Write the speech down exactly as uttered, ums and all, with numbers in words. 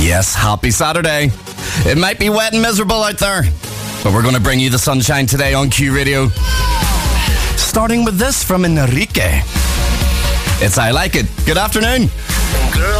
Yes, happy Saturday. It might be wet and miserable out there, but we're going to bring you the sunshine today on Q Radio. Starting with this from Enrique. It's I Like It. Good afternoon.